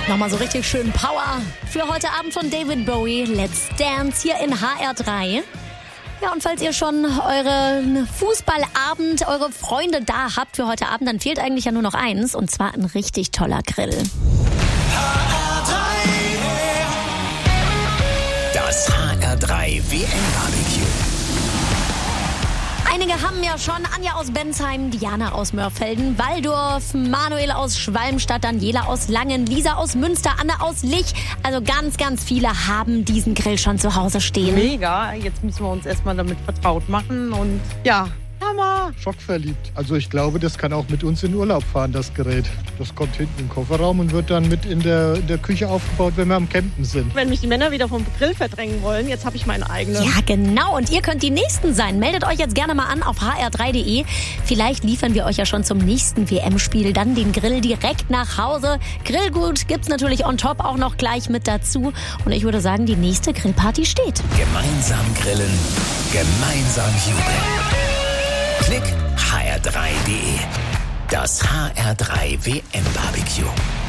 Nochmal so richtig schön Power für heute Abend von David Bowie. Let's Dance hier in HR3. Ja, und falls ihr schon euren Fußballabend, eure Freunde da habt für heute Abend, dann fehlt eigentlich ja nur noch eins, und zwar ein richtig toller Grill. HR3, das HR3 WM-Barbecue. Einige haben ja schon Anja aus Bensheim, Diana aus Mörfelden, Walldorf, Manuel aus Schwalmstadt, Daniela aus Langen, Lisa aus Münster, Anne aus Lich. Also ganz, ganz viele haben diesen Grill schon zu Hause stehen. Mega, jetzt müssen wir uns erstmal damit vertraut machen und ja, Hammer. Schockverliebt. Also ich glaube, das kann auch mit uns in Urlaub fahren, das Gerät. Das kommt hinten im Kofferraum und wird dann mit in der Küche aufgebaut, wenn wir am Campen sind. Wenn mich die Männer wieder vom Grill verdrängen wollen, jetzt habe ich meine eigene. Ja, genau. Und ihr könnt die Nächsten sein. Meldet euch jetzt gerne mal an auf hr3.de. Vielleicht liefern wir euch ja schon zum nächsten WM-Spiel dann den Grill direkt nach Hause. Grillgut gibt's natürlich on top auch noch gleich mit dazu. Und ich würde sagen, die nächste Grillparty steht. Gemeinsam grillen, gemeinsam jubeln. Klick hr3.de. Das HR3 WM-Barbecue.